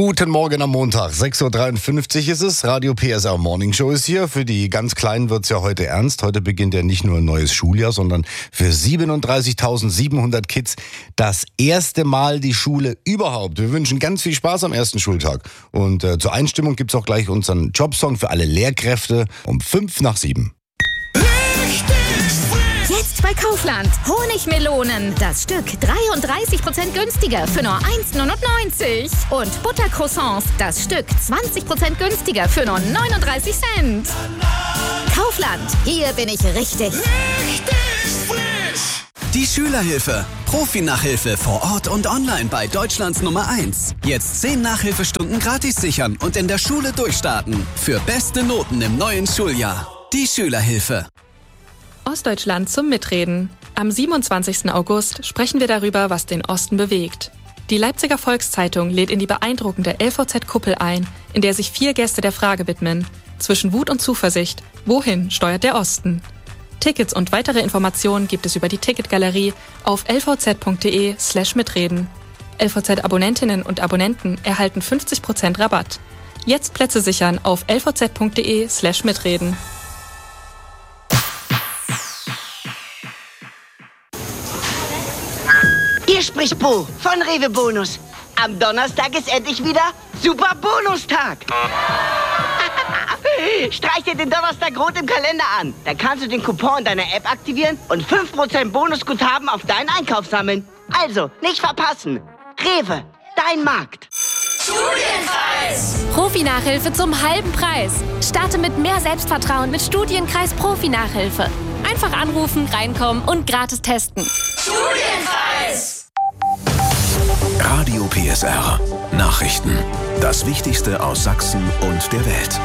Guten Morgen am Montag, 6.53 Uhr ist es. Radio PSR Morning Show ist hier. Für die ganz Kleinen wird's ja heute ernst. Heute beginnt ja nicht nur ein neues Schuljahr, sondern für 37.700 Kids das erste Mal die Schule überhaupt. Wir wünschen ganz viel Spaß am ersten Schultag. Und zur Einstimmung gibt's auch gleich unseren Jobsong für alle Lehrkräfte um 5:07. Jetzt bei Kaufland. Honigmelonen. Das Stück 33% günstiger für nur 1,99 €. Und Buttercroissants. Das Stück 20% günstiger für nur 39 Cent. Kaufland. Hier bin ich richtig frisch. Die Schülerhilfe. Profi-Nachhilfe vor Ort und online bei Deutschlands Nummer 1. Jetzt 10 Nachhilfestunden gratis sichern und in der Schule durchstarten. Für beste Noten im neuen Schuljahr. Die Schülerhilfe. Ostdeutschland zum Mitreden. Am 27. August sprechen wir darüber, was den Osten bewegt. Die Leipziger Volkszeitung lädt in die beeindruckende LVZ-Kuppel ein, in der sich 4 Gäste der Frage widmen. Zwischen Wut und Zuversicht. Wohin steuert der Osten? Tickets und weitere Informationen gibt es über die Ticketgalerie auf lvz.de/mitreden. LVZ-Abonnentinnen und Abonnenten erhalten 50% Rabatt. Jetzt Plätze sichern auf lvz.de/mitreden. Hier spricht Bo von Rewe Bonus. Am Donnerstag ist endlich wieder Super Bonustag. Streich dir den Donnerstag rot im Kalender an. Da kannst du den Coupon deiner App aktivieren und 5% Bonusguthaben auf deinen Einkauf sammeln. Also, nicht verpassen. Rewe, dein Markt. Studienkreis. Profi-Nachhilfe zum halben Preis. Starte mit mehr Selbstvertrauen mit Studienkreis Profi-Nachhilfe. Einfach anrufen, reinkommen und gratis testen. Studienkreis. Radio PSR. Nachrichten. Das Wichtigste aus Sachsen und der Welt.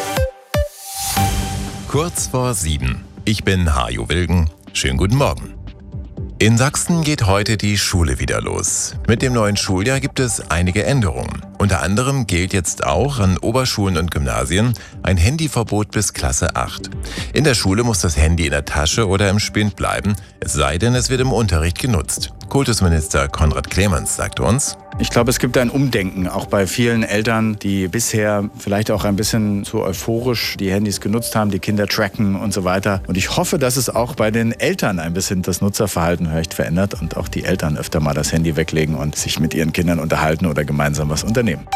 Kurz vor 7. Ich bin Hajo Wilgen. Schönen guten Morgen. In Sachsen geht heute die Schule wieder los. Mit dem neuen Schuljahr gibt es einige Änderungen. Unter anderem gilt jetzt auch an Oberschulen und Gymnasien ein Handyverbot bis Klasse 8. In der Schule muss das Handy in der Tasche oder im Spind bleiben, es sei denn, es wird im Unterricht genutzt. Kultusminister Konrad Clemens sagte uns: Ich glaube, es gibt ein Umdenken, auch bei vielen Eltern, die bisher vielleicht auch ein bisschen zu euphorisch die Handys genutzt haben, die Kinder tracken und so weiter. Und ich hoffe, dass es auch bei den Eltern ein bisschen das Nutzerverhalten vielleicht verändert und auch die Eltern öfter mal das Handy weglegen und sich mit ihren Kindern unterhalten oder gemeinsam was unternehmen.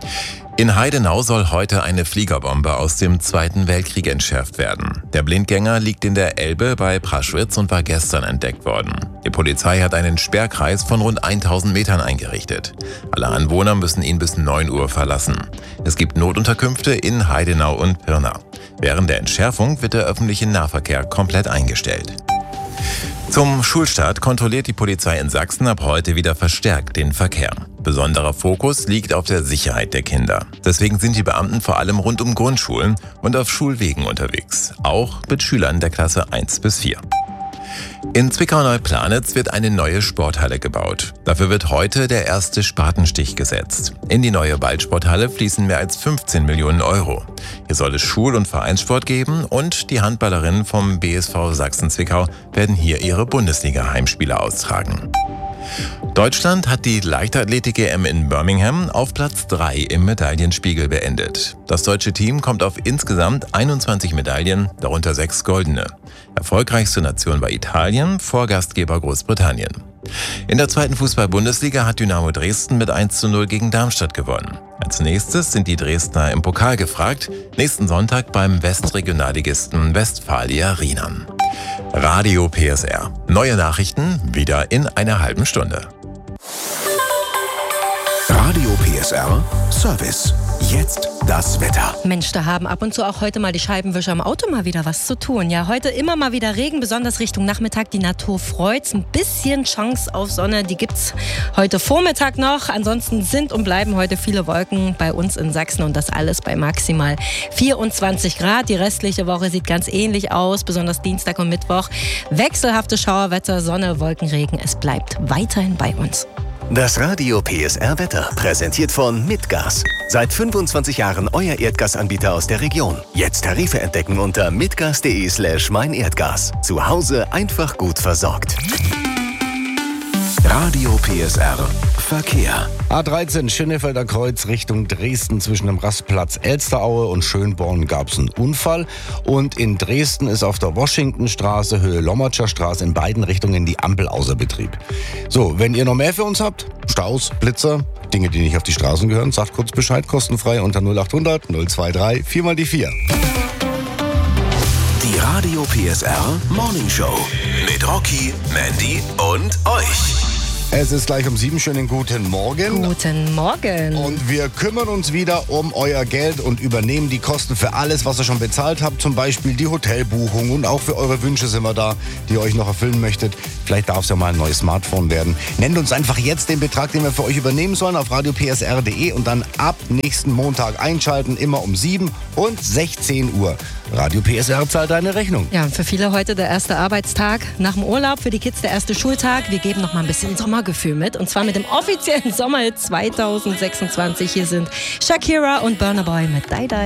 In Heidenau soll heute eine Fliegerbombe aus dem Zweiten Weltkrieg entschärft werden. Der Blindgänger liegt in der Elbe bei Praschwitz und war gestern entdeckt worden. Die Polizei hat einen Sperrkreis von rund 1000 Metern eingerichtet. Alle Anwohner müssen ihn bis 9 Uhr verlassen. Es gibt Notunterkünfte in Heidenau und Pirna. Während der Entschärfung wird der öffentliche Nahverkehr komplett eingestellt. Zum Schulstart kontrolliert die Polizei in Sachsen ab heute wieder verstärkt den Verkehr. Besonderer Fokus liegt auf der Sicherheit der Kinder. Deswegen sind die Beamten vor allem rund um Grundschulen und auf Schulwegen unterwegs, auch mit Schülern der Klasse 1 bis 4. In Zwickau-Neuplanitz wird eine neue Sporthalle gebaut. Dafür wird heute der erste Spatenstich gesetzt. In die neue Ballsporthalle fließen mehr als 15 Millionen Euro. Hier soll es Schul- und Vereinssport geben und die Handballerinnen vom BSV Sachsen-Zwickau werden hier ihre Bundesliga-Heimspiele austragen. Deutschland hat die Leichtathletik-EM in Birmingham auf Platz 3 im Medaillenspiegel beendet. Das deutsche Team kommt auf insgesamt 21 Medaillen, darunter 6 goldene. Erfolgreichste Nation war Italien, vor Gastgeber Großbritannien. In der 2. Fußball-Bundesliga hat Dynamo Dresden mit 1:0 gegen Darmstadt gewonnen. Als nächstes sind die Dresdner im Pokal gefragt, nächsten Sonntag beim Westregionalligisten Westfalia Riemann. Radio PSR. Neue Nachrichten wieder in einer halben Stunde. Radio PSR Service. Jetzt das Wetter. Mensch, da haben ab und zu auch heute mal die Scheibenwischer im Auto mal wieder was zu tun. Ja, heute immer mal wieder Regen, besonders Richtung Nachmittag. Die Natur freut's. Ein bisschen Chance auf Sonne, die gibt's heute Vormittag noch. Ansonsten sind und bleiben heute viele Wolken bei uns in Sachsen und das alles bei maximal 24 Grad. Die restliche Woche sieht ganz ähnlich aus, besonders Dienstag und Mittwoch. Wechselhafte Schauerwetter, Sonne, Wolkenregen. Es bleibt weiterhin bei uns. Das Radio PSR Wetter präsentiert von Mitgas. Seit 25 Jahren euer Erdgasanbieter aus der Region. Jetzt Tarife entdecken unter mitgas.de/meinerdgas. Zu Hause einfach gut versorgt. Radio PSR Verkehr. A13 Schönefelder Kreuz Richtung Dresden zwischen dem Rastplatz Elsteraue und Schönborn gab es einen Unfall. Und in Dresden ist auf der Washingtonstraße, Höhe Lommatscher Straße in beiden Richtungen die Ampel außer Betrieb. So, wenn ihr noch mehr für uns habt, Staus, Blitzer, Dinge, die nicht auf die Straßen gehören, sagt kurz Bescheid, kostenfrei unter 0800 023 4x4. Die Radio PSR Morning Show mit Rocky, Mandy und euch. Es ist gleich um 7. Schönen guten Morgen. Guten Morgen. Und wir kümmern uns wieder um euer Geld und übernehmen die Kosten für alles, was ihr schon bezahlt habt. Zum Beispiel die Hotelbuchung und auch für eure Wünsche sind wir da, die ihr euch noch erfüllen möchtet. Vielleicht darf es ja mal ein neues Smartphone werden. Nennt uns einfach jetzt den Betrag, den wir für euch übernehmen sollen auf radiopsr.de und dann ab nächsten Montag einschalten, immer um 7 und 16 Uhr. Radio PSR zahlt deine Rechnung. Ja, für viele heute der erste Arbeitstag nach dem Urlaub, für die Kids der erste Schultag. Wir geben noch mal ein bisschen Sommergefühl mit und zwar mit dem offiziellen Sommerhit 2026. Hier sind Shakira und Burna Boy mit Die Die.